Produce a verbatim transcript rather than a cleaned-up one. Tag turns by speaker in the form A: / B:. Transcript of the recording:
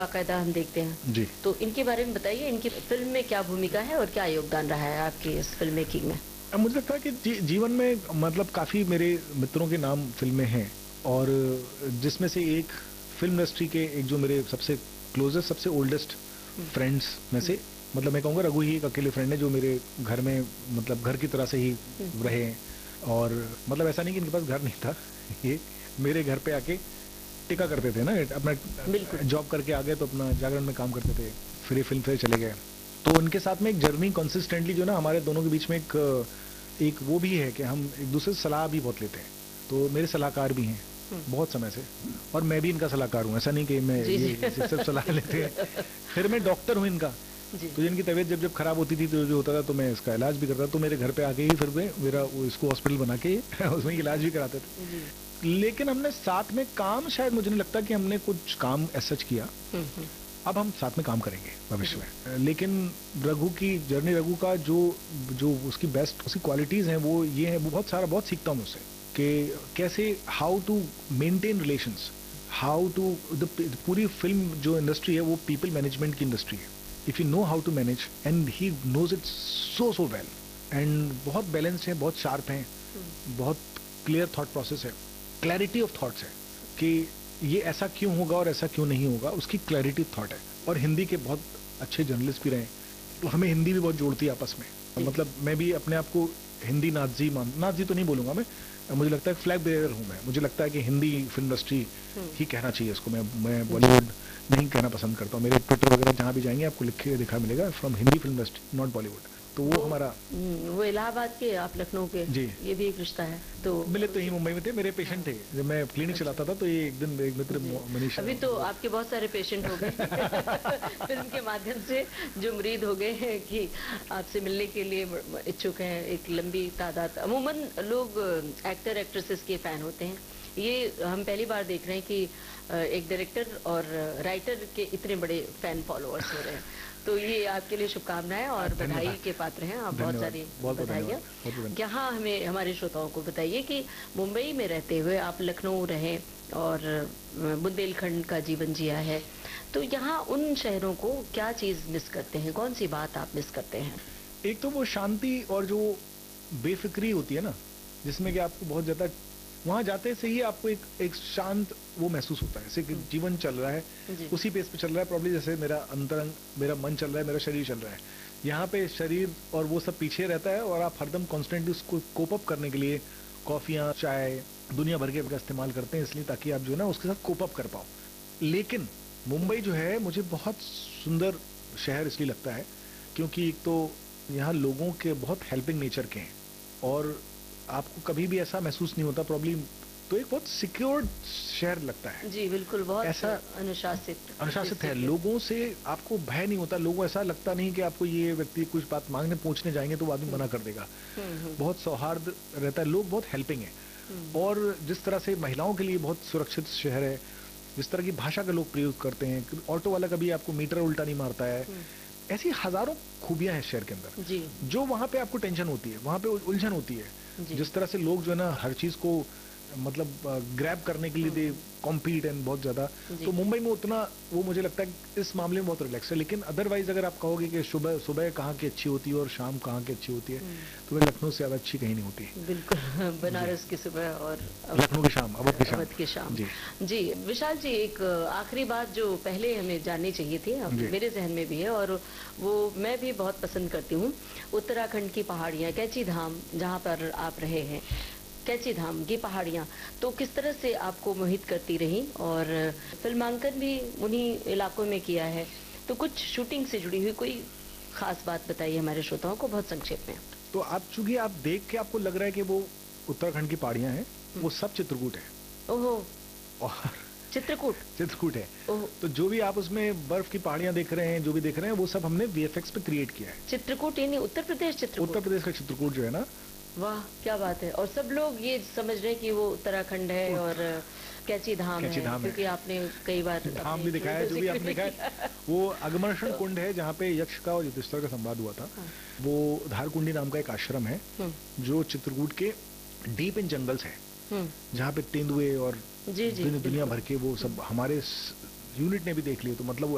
A: बाकायदा हम देखते हैं
B: जी।
A: तो इनके बारे में बताइए, इनकी फिल्म में क्या भूमिका है और क्या योगदान रहा है आपकी इस फिल्म मेकिंग में?
B: अब मुझे लगता है कि जी, जीवन में मतलब काफ़ी मेरे मित्रों के नाम फिल्में हैं और जिसमें से एक फिल्म इंडस्ट्री के एक जो मेरे सबसे क्लोजेस्ट सबसे ओल्डेस्ट फ्रेंड्स में से मतलब मैं कहूँगा रघु ही एक अकेले फ्रेंड है जो मेरे घर में मतलब घर की तरह से ही रहे हैं। और मतलब ऐसा नहीं कि इनके पास घर नहीं था, ये मेरे घर पे आके टिका करते थे ना, अपना जॉब करके आ गए तो अपना जागरण में काम करते थे, फिर ये फिल्म फेयर चले गए। तो उनके साथ में एक जर्नी कंसिस्टेंटली जो ना हमारे दोनों के बीच में एक एक वो भी है कि हम एक दूसरे से सलाह भी बहुत लेते हैं। तो मेरे सलाहकार भी हैं बहुत समय से और मैं भी इनका सलाहकार हूँ, ऐसा नहीं कि मैं
A: जी,
B: ये
A: जी।
B: सिर्फ सलाह लेते हैं। फिर मैं डॉक्टर हूँ इनका, तो इनकी तबीयत जब जब खराब होती थी तो जो होता था तो मैं इसका इलाज भी करता था। तो मेरे घर पे आके ही फिर मैं मेरा इसको हॉस्पिटल बना के उसमें इलाज भी कराते थे। लेकिन हमने साथ में काम शायद मुझे नहीं लगता कि हमने कुछ काम ऐसा किया। अब हम साथ में काम करेंगे भविष्य में। लेकिन रघु की जर्नी, रघु का जो जो उसकी बेस्ट उसकी क्वालिटीज हैं वो ये है, वो बहुत सारा बहुत सीखता हूँ उससे कि कैसे how to maintain relations, how to the पूरी फिल्म जो इंडस्ट्री है वो पीपल मैनेजमेंट की इंडस्ट्री है। If you know how to manage and he knows it so so well and बहुत बैलेंस्ड है, बहुत शार्प है, बहुत क्लियर थॉट प्रोसेस है, क्लैरिटी ऑफ थॉट्स है कि ये ऐसा क्यों होगा और ऐसा क्यों नहीं होगा, उसकी क्लैरिटी थॉट है। और हिंदी के बहुत अच्छे जर्नलिस्ट भी रहे, तो हमें हिंदी भी बहुत जोड़ती है आपस में। मतलब मैं भी अपने आप को हिंदी नाजी मान नाजी तो नहीं बोलूंगा मैं, मुझे लगता है फ्लैग बेयरर हूँ मैं। मुझे लगता है कि हिंदी फिल्म इंडस्ट्री ही कहना चाहिए इसको, मैं मैं बॉलीवुड नहीं कहना पसंद करता हूँ। मेरे ट्विटर वगैरह जहाँ भी जाएंगे आपको लिखे दिखा मिलेगा from Hindi film industry not Bollywood. तो वो, वो हमारा
A: वो इलाहाबाद के, आप लखनऊ के
B: जी,
A: ये भी एक रिश्ता है। तो
B: मिले तो ही मुंबई में थे, मेरे पेशेंट थे जब मैं क्लिनिक चलाता था। तो ये एक दिन एक मित्र मनीष,
A: अभी तो आपके बहुत सारे पेशेंट हो गए फिल्म के माध्यम से जो मुरीद हो गए हैं कि आपसे मिलने के लिए इच्छुक हैं, एक लंबी तादाद। अमूमन लोग एक्टर एक्ट्रेसेस के फैन होते हैं, ये हम पहली बार देख रहे हैं कि एक डायरेक्टर और राइटर के इतने बड़े फैन फॉलोअर्स हो रहे हैं। तो ये आपके लिए शुभकामनाएं और बधाई के पात्र हैं आप। बहुत सारी बधाइयाँ। यहाँ हमें हमारे श्रोताओं को बताइए कि मुंबई में रहते हुए आप लखनऊ रहे और बुंदेलखंड का जीवन जिया है, तो यहाँ उन शहरों को क्या चीज मिस करते हैं, कौन सी बात आप मिस करते हैं?
B: एक तो वो शांति और जो बेफिक्री होती है ना, जिसमें कि आपको बहुत ज्यादा वहां जाते से ही आपको एक एक शांत वो महसूस होता है, जैसे कि जीवन चल रहा है उसी पेस पे चल रहा है प्रॉब्ली, जैसे मेरा अंतरंग मेरा मन चल रहा है, मेरा शरीर चल रहा है। यहाँ पे शरीर और वो सब पीछे रहता है और आप हरदम कॉन्स्टेंटली उसको कोप अप करने के लिए कॉफियाँ, चाय, दुनिया भर के का इस्तेमाल करते हैं, इसलिए ताकि आप जो है ना उसके साथ कोप अप कर पाओ। लेकिन मुंबई जो है मुझे बहुत सुंदर शहर इसलिए लगता है क्योंकि एक तो यहाँ लोगों के बहुत हेल्पिंग नेचर के हैं और आपको कभी भी ऐसा महसूस नहीं होता प्रॉब्लम, तो एक बहुत सिक्योर्ड शहर लगता है।
A: जी बिल्कुल, बहुत
B: ऐसा
A: अनुशासित
B: अनुशासित है, लोगों से आपको भय नहीं होता, लोगों ऐसा लगता नहीं कि आपको ये व्यक्ति कुछ बात मांगने पूछने जाएंगे तो वो आदमी मना कर देगा। बहुत सौहार्द रहता है, लोग बहुत हेल्पिंग है। और जिस तरह से महिलाओं के लिए बहुत सुरक्षित शहर है, जिस तरह की भाषा का लोग प्रयोग करते हैं, ऑटो वाला कभी आपको मीटर उल्टा नहीं मारता है, ऐसी हजारों खूबियां हैं शहर के अंदर
A: जी। जो
B: वहां पे आपको टेंशन होती है, वहां पे उलझन होती है। जिस तरह से लोग जो है ना हर चीज को मतलब ग्रैब करने के लिए दे कॉम्पीट एंड बहुत ज्यादा, तो मुंबई में उतना वो मुझे लगता है इस मामले में बहुत रिलैक्स है। लेकिन अदरवाइज अगर आप कहोगे कि सुबह सुबह कहाँ की अच्छी होती है और शाम कहाँ की अच्छी होती है, तो वह लखनऊ से ज्यादा अच्छी कहीं नहीं होती।
A: बिल्कुल, बनारस की सुबह और
B: लखनऊ की शाम, अवध की शाम,
A: अवध की शाम।
B: जी
A: जी विशाल जी, एक आखिरी बात जो पहले हमें जाननी चाहिए थी, मेरे जहन में भी है और वो मैं भी बहुत पसंद करती हूँ, उत्तराखंड की पहाड़ियाँ, कैची धाम जहाँ पर आप रहे हैं, कैची धाम की पहाड़ियाँ तो किस तरह से आपको मोहित करती रही और फिल्मांकन भी उन्हीं इलाकों में किया है, तो कुछ शूटिंग से जुड़ी हुई कोई खास बात बताइए हमारे श्रोताओं को बहुत संक्षेप में।
B: तो आप चूंकि आप देख के आपको लग रहा है कि वो उत्तराखंड की पहाड़ियाँ हैं, वो सब चित्रकूट है।
A: ओहो,
B: और
A: चित्रकूट
B: चित्रकूट है। तो जो भी आप उसमें बर्फ की पहाड़ियां देख रहे हैं, जो भी देख रहे हैं, वो सब हमने वीएफएक्स पे क्रिएट किया है।
A: चित्रकूट यानी उत्तर प्रदेश चित्रकूट?
B: उत्तर प्रदेश का चित्रकूट जो है ना,
A: वाह क्या बात है। और सब लोग ये समझ रहे हैं कि वो उत्तराखंड है और कैची धाम
B: कैची
A: है,
B: धाम
A: क्योंकि आपने कई बार
B: धाम भी दिखाया है, जो भी आपने देखा है। वो अगमर्षण कुंड है जहाँ पे यक्ष का और युधिष्ठिर का संवाद हुआ था। वो धारकुंडी नाम का एक आश्रम है जो चित्रकूट के डीप इन जंगल्स है, जहाँ पे तेंदुए और
A: जी, जी,
B: दुनिया भर के वो सब हमारे यूनिट ने भी देख लिए। तो मतलब वो